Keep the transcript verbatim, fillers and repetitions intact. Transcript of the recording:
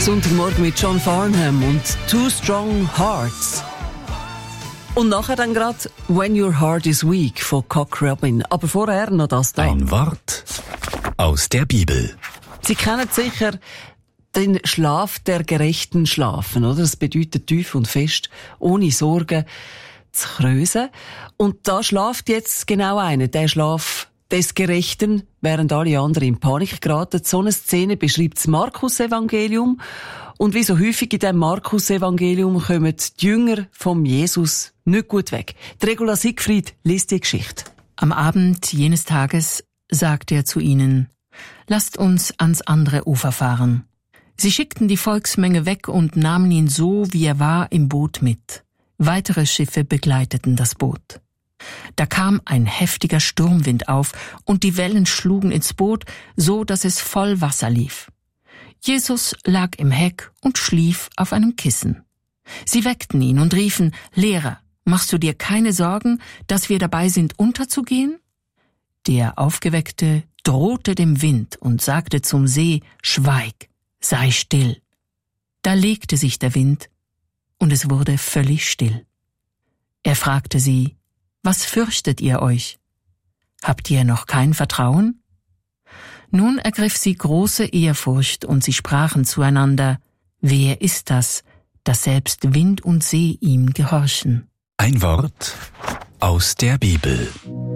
Sonntagmorgen mit John Farnham und Two Strong Hearts. Und nachher dann gerade When Your Heart is Weak von Cock Robin. Aber vorher noch das da. Ein Wort aus der Bibel. Sie kennen sicher den Schlaf der Gerechten schlafen, oder? Das bedeutet tief und fest, ohne Sorgen zu krösen. Und da schlaft jetzt genau einer, der Schlaf des Gerechten, während alle anderen in Panik geraten. So eine Szene beschreibt das Markus-Evangelium. Und wie so häufig in diesem Markus-Evangelium kommen die Jünger vom Jesus nicht gut weg. Die Regula Siegfried liest die Geschichte. Am Abend jenes Tages sagte er zu ihnen: Lasst uns ans andere Ufer fahren. Sie schickten die Volksmenge weg und nahmen ihn so, wie er war, im Boot mit. Weitere Schiffe begleiteten das Boot. Da kam ein heftiger Sturmwind auf und die Wellen schlugen ins Boot, so dass es voll Wasser lief. Jesus lag im Heck und schlief auf einem Kissen. Sie weckten ihn und riefen: Lehrer, machst du dir keine Sorgen, dass wir dabei sind, unterzugehen? Der Aufgeweckte drohte dem Wind und sagte zum See: Schweig, sei still. Da legte sich der Wind und es wurde völlig still. Er fragte sie: Was fürchtet ihr euch? Habt ihr noch kein Vertrauen? Nun ergriff sie große Ehrfurcht und sie sprachen zueinander: Wer ist das, dass selbst Wind und See ihm gehorchen? Ein Wort aus der Bibel.